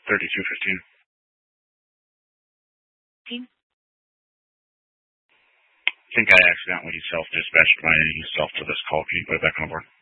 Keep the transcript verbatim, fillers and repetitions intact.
thirty-two fifteen. I think I accidentally self-dispatched myself to this call. Can you put it back on the board?